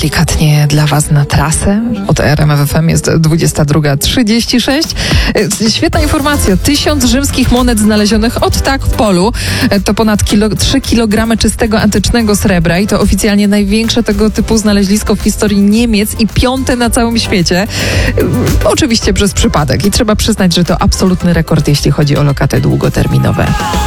delikatnie dla Was na trasę. Od RMF FM jest 22:36. Świetna informacja. 1000 rzymskich monet znalezionych od tak w polu. To ponad 3 kg czystego antycznego srebra i to oficjalnie największe tego typu znalezisko w historii Niemiec i 5. na całym świecie. Oczywiście przez przypadek i trzeba przyznać, że to absolutny rekord, jeśli chodzi o lokaty długoterminowe.